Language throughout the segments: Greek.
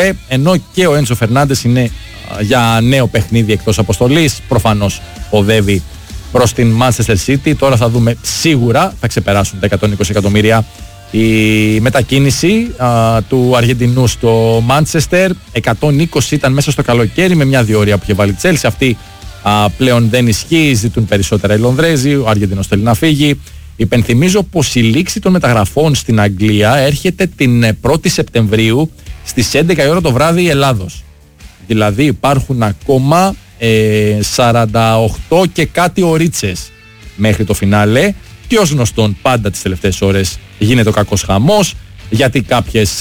Ντεμπέλε, ενώ και ο Έντσο Φερνάντες είναι για νέο παιχνίδι εκτός αποστολής. Προφανώς οδεύει προς την Manchester City. Τώρα θα δούμε, σίγουρα θα ξεπεράσουν τα 120 εκατομμύρια η μετακίνηση του Αργεντινού στο Manchester. 120 ήταν μέσα στο καλοκαίρι με μια διορία που είχε βάλει η Chelsea. Αυτή πλέον δεν ισχύει, ζητούν περισσότερα οι Λονδρέζοι, ο Αργεντινός θέλει να φύγει. Υπενθυμίζω πως η λήξη των μεταγραφών στην Αγγλία έρχεται την 1η Σεπτεμβρίου στις 11 η ώρα το βράδυ Ελλάδος. Δηλαδή υπάρχουν ακόμα 48 και κάτι ωρίτσες μέχρι το φινάλε και ως γνωστόν πάντα τις τελευταίες ώρες γίνεται ο κακός χαμός, γιατί κάποιες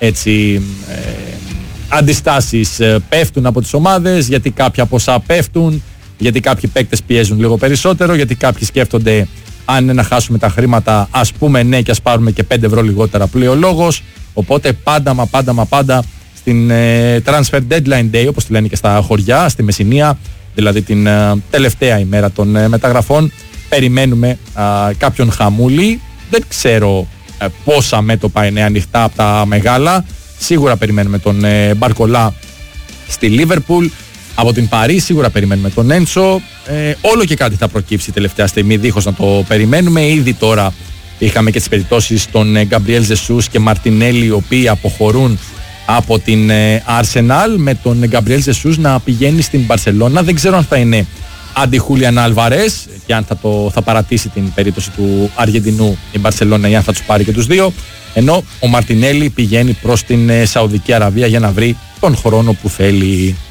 αντιστάσεις πέφτουν από τις ομάδες, γιατί κάποια ποσά πέφτουν, γιατί κάποιοι παίκτες πιέζουν λίγο περισσότερο, γιατί κάποιοι σκέφτονται αν είναι να χάσουμε τα χρήματα ας πούμε ναι και ας πάρουμε και 5 ευρώ λιγότερα που λέει ο λόγος. Οπότε πάντα στην transfer deadline day, όπως τη λένε και στα χωριά, στη Μεσσηνία, δηλαδή την τελευταία ημέρα των μεταγραφών, περιμένουμε κάποιον χαμούλη. Δεν ξέρω πόσα μέτωπα είναι ανοιχτά από τα μεγάλα. Σίγουρα περιμένουμε τον Μπαρκολά στη Λίβερπουλ. Από την Παρί σίγουρα περιμένουμε τον Έντσο. Όλο και κάτι θα προκύψει τελευταία στιγμή δίχως να το περιμένουμε. Ήδη τώρα είχαμε και τις περιπτώσεις των Γκαμπριέλ Ζεσούς και Μαρτινέλη, οι οποίοι αποχωρούν από την Arsenal, με τον Γκαμπριέλ Ζεσούς να πηγαίνει στην Μπαρσελόνα. Δεν ξέρω αν θα είναι αντι Χούλιαν Άλβαρες και αν θα παρατήσει την περίπτωση του Αργεντινού η Μπαρσελόνα ή αν θα τους πάρει και τους δύο. Ενώ ο Μαρτινέλη πηγαίνει προς την Σαουδική Αραβία για να βρει τον χρόνο που θέλει.